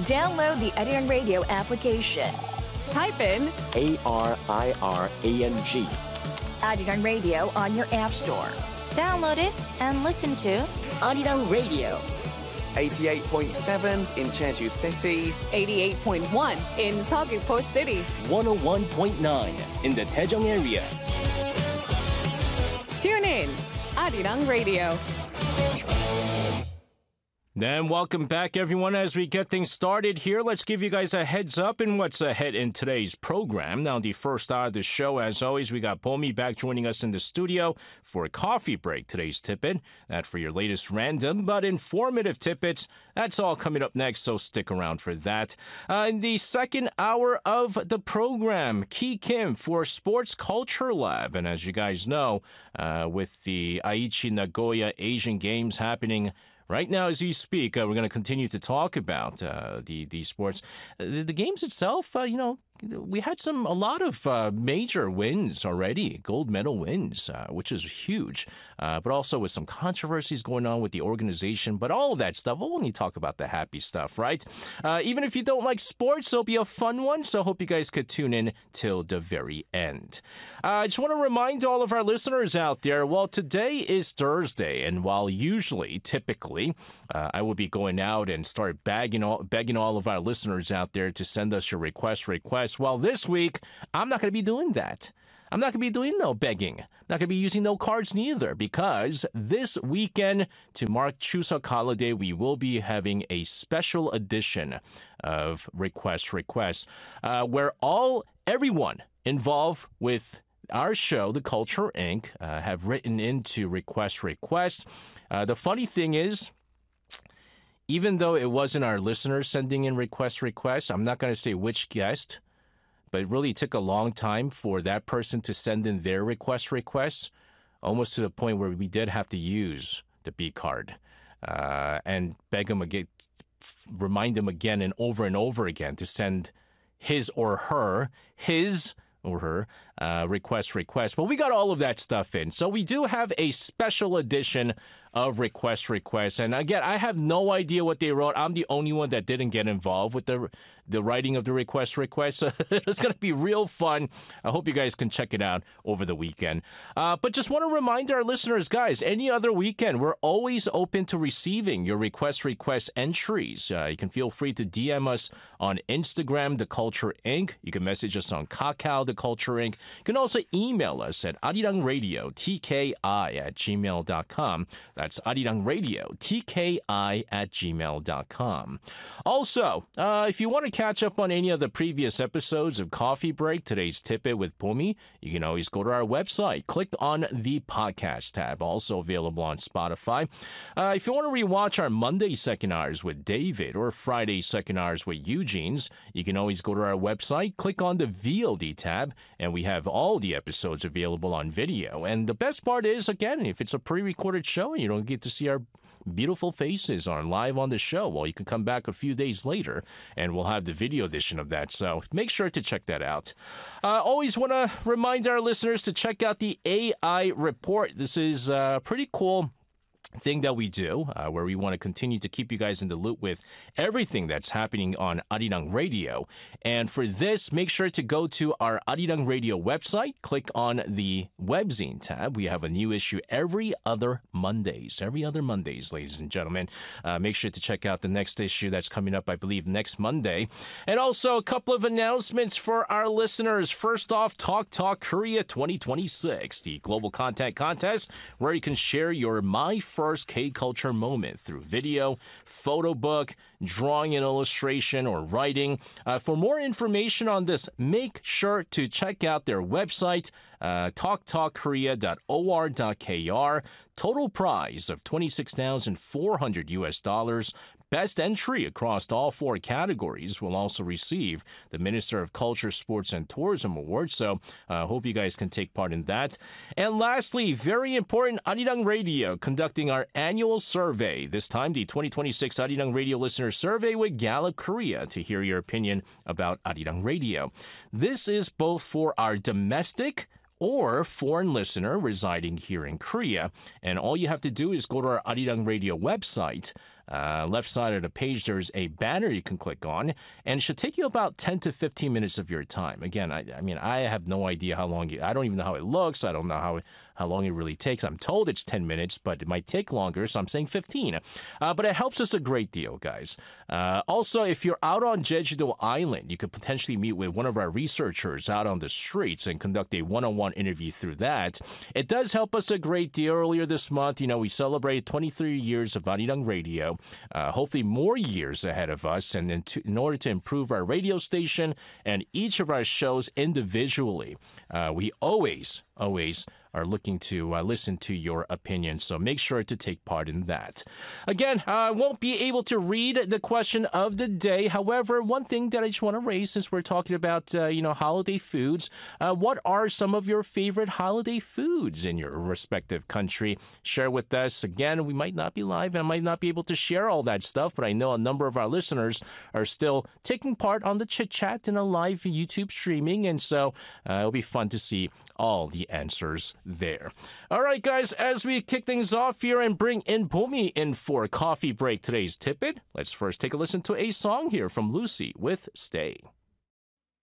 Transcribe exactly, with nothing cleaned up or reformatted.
Download the Arirang Radio application. Type in A R I R A N G. Arirang Radio on your app store. Download it and listen to Arirang Radio. eighty-eight point seven in Jeju City. eighty-eight point one in Seogwipo City. one oh one point nine in the Daejeong area. Tune in, Arirang Radio. Then welcome back, everyone. As we get things started here, let's give you guys a heads up in what's ahead in today's program. Now, the first hour of the show, as always, we got Bomi back joining us in the studio for a coffee break. Today's tidbit, that for your latest random but informative tidbits. That's all coming up next, so stick around for that. Uh, in the second hour of the program, Ki Kim for Sports Culture Lab. And as you guys know, uh, with the Aichi Nagoya Asian Games happening right now, as we speak, uh, we're going to continue to talk about uh, the the sports, uh, the, the games itself. Uh, you know, we had some a lot of uh, major wins already, gold medal wins, uh, which is huge. Uh, but also with some controversies going on with the organization. But all of that stuff, we'll only talk about the happy stuff, right? Uh, even if you don't like sports, it'll be a fun one. So I hope you guys could tune in till the very end. Uh, I just want to remind all of our listeners out there. Well, today is Thursday, and while usually, typically, uh, I will be going out and start begging all, begging all of our listeners out there to send us your request requests. Well, this week, I'm not going to be doing that. I'm not going to be doing no begging. Not going to be using no cards neither, because this weekend, to mark Chuseok holiday, we will be having a special edition of Request Requests, uh, where all, everyone involved with our show, The Culture Incorporated, uh, have written into Request Requests. Uh, the funny thing is, even though it wasn't our listeners sending in Request Requests, I'm not going to say which guest, but it really took a long time for that person to send in their request requests, almost to the point where we did have to use the B card uh, and beg them again, remind them again and over and over again to send his or her, his or her uh, request request. But we got all of that stuff in. So we do have a special edition of Request Requests. And again, I have no idea what they wrote. I'm the only one that didn't get involved with the the writing of the Request Requests. So it's going to be real fun. I hope you guys can check it out over the weekend. Uh, but just want to remind our listeners, guys, any other weekend, we're always open to receiving your Request Request entries. Uh, you can feel free to D M us on Instagram, The Culture Incorporated. You can message us on Kakao, The Culture Incorporated. You can also email us at arirangradio, T K I at gmail dot com. That's arirangradio, T K I at gmail dot com. Also, uh, if you want to catch up on any of the previous episodes of Coffee Break, today's Tidbit with Bomi, you can always go to our website. Click on the podcast tab, also available on Spotify. Uh, if you want to rewatch our Monday second hours with David or Friday second hours with Eugene's, you can always go to our website, click on the V O D tab, and we have all the episodes available on video. And the best part is, again, if it's a pre-recorded show and you don't get to see our beautiful faces on live on the show, well, you can come back a few days later and we'll have the video edition of that. So make sure to check that out. Uh, always want to remind our listeners to check out the A I Report. This is uh, pretty cool thing that we do, uh, where we want to continue to keep you guys in the loop with everything that's happening on Arirang Radio. And for this, make sure to go to our Arirang Radio website, click on the webzine tab. We have a new issue every other Mondays, every other Mondays, ladies and gentlemen. Uh, make sure to check out the next issue that's coming up, I believe, next Monday. And also a couple of announcements for our listeners. First off, Talk Talk Korea twenty twenty-six, the global content contest, where you can share your My First First K-Culture moment through video, photo book, drawing and illustration, or writing. Uh, for more information on this, make sure to check out their website, uh, talk talk korea dot o r dot k r. Total prize of twenty-six thousand four hundred U S dollars. Best entry across all four categories will also receive the Minister of Culture, Sports, and Tourism Award. So I uh, hope you guys can take part in that. And lastly, very important, Arirang Radio conducting our annual survey. This time, the twenty twenty-six Arirang Radio Listener Survey with Gallup Korea to hear your opinion about Arirang Radio. This is both for our domestic or foreign listener residing here in Korea. And all you have to do is go to our Arirang Radio website, Uh, left side of the page, there's a banner you can click on, and it should take you about ten to fifteen minutes of your time. Again, I, I mean, I have no idea how long, you, I don't even know how it looks. I don't know how, how long it really takes. I'm told it's ten minutes, but it might take longer, so I'm saying fifteen. Uh, but it helps us a great deal, guys. Uh, also, if you're out on Jeju-do Island, you could potentially meet with one of our researchers out on the streets and conduct a one-on-one interview through that. It does help us a great deal. Earlier this month, you know, we celebrated twenty-three years of Arirang Radio. Uh, hopefully more years ahead of us, and then to, in order to improve our radio station and each of our shows individually, uh, we always, always are looking to uh, listen to your opinion, so make sure to take part in that. Again, I uh, won't be able to read the question of the day. However, one thing that I just want to raise, since we're talking about, uh, you know, holiday foods, uh, what are some of your favorite holiday foods in your respective country? Share with us. Again, we might not be live and I might not be able to share all that stuff, but I know a number of our listeners are still taking part on the chit chat and a live YouTube streaming, and so uh, it'll be fun to see all the answers there. All right, guys, as we kick things off here and bring in Bomi in for coffee break today's Tip It, let's first take a listen to a song here from Lucy with Stay.